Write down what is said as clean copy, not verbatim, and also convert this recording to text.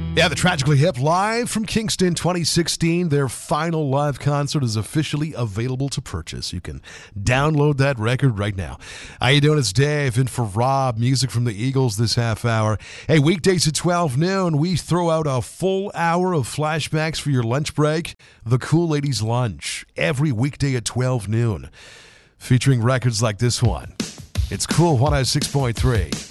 Yeah, the Tragically Hip live from Kingston 2016. Their final live concert is officially available to purchase. You can download that record right now. How you doing? It's Dave in for Rob. Music from the Eagles this half hour. Hey, weekdays at 12 noon, we throw out a full hour of flashbacks for your lunch break. The Cool Ladies Lunch, every weekday at 12 noon, featuring records like this one. It's Cool 106.3.